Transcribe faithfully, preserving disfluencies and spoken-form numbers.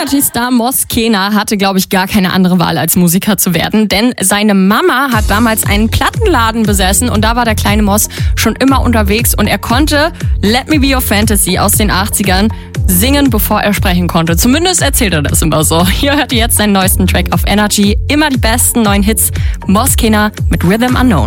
Energy-Star Mos Kena hatte, glaube ich, gar keine andere Wahl, als Musiker zu werden. Denn seine Mama hat damals einen Plattenladen besessen und da war der kleine Mos schon immer unterwegs und er konnte Let Me Be Your Fantasy aus den achtzigern singen, bevor er sprechen konnte. Zumindest erzählt er das immer so. Hier hört ihr jetzt seinen neuesten Track auf Energy. Immer die besten neuen Hits. Mos Kena mit Rhythm Unknown.